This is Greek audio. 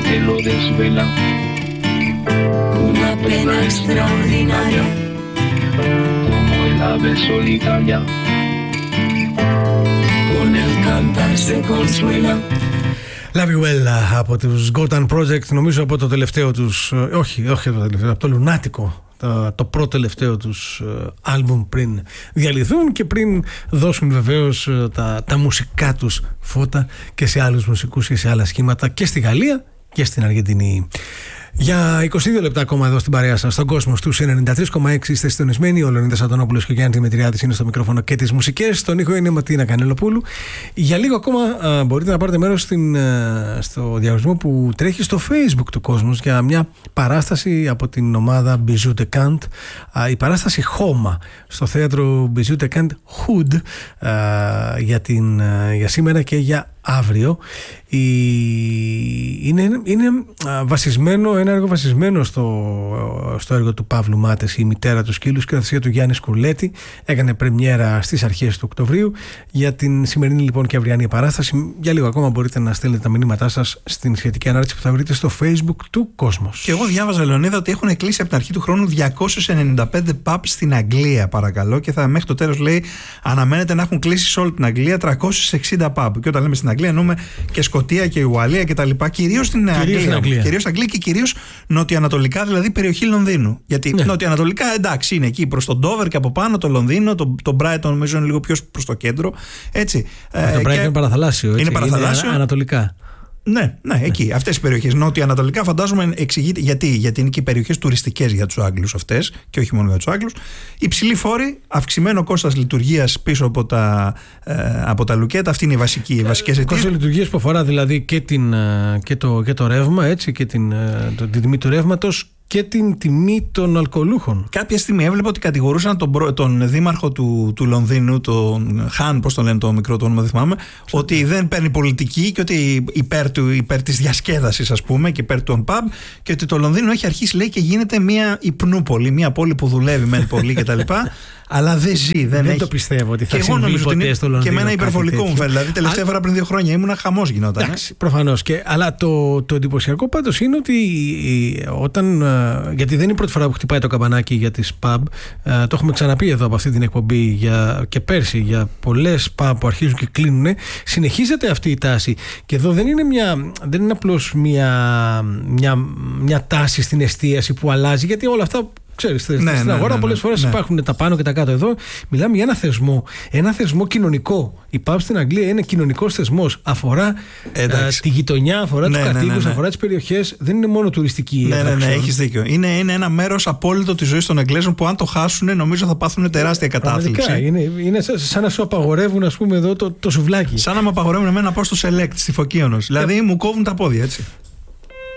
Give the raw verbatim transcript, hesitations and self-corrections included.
te lo desvela. Una pena extraordinaria, Como el ave solitaria, con el cantar se consuela. Love You Well από τους Gotan Project, νομίζω από το τελευταίο τους, όχι, όχι το τελευταίο, από το Λουνάτικο, το, το πρώτο τελευταίο τους άλμπουμ πριν διαλυθούν και πριν δώσουν βεβαίως τα, τα μουσικά τους φώτα και σε άλλους μουσικούς και σε άλλα σχήματα και στη Γαλλία και στην Αργεντινή. Για είκοσι δύο λεπτά ακόμα εδώ στην παρέα σας, στον κόσμο στους ενενήντα τρία κόμμα έξι είστε συντονισμένοι. Ο Λεωνίδας Αντωνόπουλος και ο Γιάννης Δημητριάδης είναι στο μικρόφωνο και τις μουσικές. Στον ήχο είναι η Ματίνα Κανελοπούλου. Για λίγο ακόμα α, μπορείτε να πάρετε μέρος στην, α, στο διαγωνισμό που τρέχει στο Facebook του Κόσμος για μια παράσταση από την ομάδα Bijou de Kant. Α, η παράσταση Χώμα στο θέατρο Bijou de Kant Hood α, για, την, α, για σήμερα και για αύριο. Η... Είναι, είναι βασισμένο, ένα έργο βασισμένο στο, στο έργο του Παύλου Μάτες, η μητέρα του σκύλου, σκηνοθεσία του Γιάννη Σκουρλέτη. Έκανε πρεμιέρα στις αρχές του Οκτωβρίου. Για την σημερινή λοιπόν και αυριανή παράσταση, για λίγο ακόμα μπορείτε να στέλνετε τα μηνύματά σας στην σχετική ανάρτηση που θα βρείτε στο Facebook του Κόσμος. Και εγώ διάβαζα, Λεωνίδα, ότι έχουν κλείσει από την αρχή του χρόνου διακόσιες ενενήντα πέντε pubs στην Αγγλία, παρακαλώ, και θα μέχρι το τέλος, λέει, αναμένεται να έχουν κλείσει σε όλη την Αγγλία τριακόσιες εξήντα pub. Και όταν λέμε στην Αγγλία, εννοούμε και Σκωτία και Ουαλία κτλ. Κυρίως στην Αγγλία. Κυρίως Αγγλία και κυρίως νοτιοανατολικά, δηλαδή περιοχή Λονδίνου. Γιατί ναι, νοτιοανατολικά εντάξει είναι εκεί προς τον Ντόβερ και από πάνω το Λονδίνο, το, το Brighton νομίζω είναι λίγο πιο προς το κέντρο. Έτσι. Ε, το Brighton είναι παραθαλάσσιο. Έτσι. Είναι παραθαλάσσιο. Είναι ανατολικά. Ναι, ναι, εκεί. Ναι. Αυτές οι περιοχές. Νότιο-ανατολικά φαντάζομαι εξηγείται. Γιατί, γιατί είναι και οι περιοχές τουριστικές για τους Άγγλους αυτές και όχι μόνο για τους Άγγλους. Υψηλή φόρη, αυξημένο κόστος λειτουργίας πίσω από τα, ε, από τα λουκέτα. Αυτή είναι η βασική, οι βασικές αιτίες. Κόστος λειτουργίας που αφορά δηλαδή και, την, και, το, και το ρεύμα, έτσι, και την, το, την τιμή του ρεύματος και την τιμή των αλκοολούχων. Κάποια στιγμή έβλεπα ότι κατηγορούσαν τον, τον δήμαρχο του, του Λονδίνου, τον Χαν, πώς τον λένε το μικρό του όνομα, δεν θυμάμαι, Ψάτε. ότι δεν παίρνει πολιτική και ότι υπέρ, του, υπέρ της διασκέδασης, ας πούμε, και υπέρ των pub, και ότι το Λονδίνο έχει αρχίσει, λέει, και γίνεται μια υπνούπολη, μια πόλη που δουλεύει μεν πολύ κτλ. Αλλά δεν ζει, δεν, δεν έχει. το πιστεύω ότι θα συμβεί ποτέ στο Λονδίνο. Και εμένα υπερβολικό μου φαίνεται. Δηλαδή, τελευταία φορά πριν δύο χρόνια ήμουνα χαμός γινόταν. Εντάξει, προφανώς. Αλλά το, το εντυπωσιακό πάντως είναι ότι όταν. Γιατί δεν είναι η πρώτη φορά που χτυπάει το καμπανάκι για τις pub. Το έχουμε ξαναπεί εδώ από αυτή την εκπομπή για, και πέρσι για πολλές pub που αρχίζουν και κλείνουν. Συνεχίζεται αυτή η τάση. Και εδώ δεν είναι, μια, δεν είναι απλώς μια, μια, μια τάση στην εστίαση που αλλάζει, γιατί όλα αυτά. Ξέρεις, ναι, στην ναι, αγορά ναι, πολλές φορές ναι. υπάρχουν τα πάνω και τα κάτω. Εδώ μιλάμε για ένα θεσμό, ένα θεσμό κοινωνικό. Η pub στην Αγγλία είναι κοινωνικός θεσμός. Αφορά ε, τη γειτονιά, αφορά ναι, τους κατοίκους, ναι, ναι, ναι. αφορά τις περιοχές. Δεν είναι μόνο τουριστική. Ναι, ναι, ναι, έχεις δίκιο. Είναι, είναι ένα μέρος απόλυτο της ζωής των Εγγλέζων που αν το χάσουν, νομίζω θα πάθουν τεράστια κατάθλιψη. Είναι, είναι σαν να σου απαγορεύουν, ας πούμε, εδώ το, το σουβλάκι. Σαν να μου απαγορεύουν εμένα να πάω στο Select στη Φωκίωνος. Δηλαδή μου κόβουν τα πόδια, έτσι.